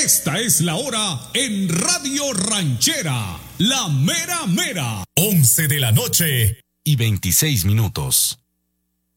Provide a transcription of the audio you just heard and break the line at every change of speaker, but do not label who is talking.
Esta es la hora en Radio Ranchera, la mera mera.
11 de la noche y 26 minutos.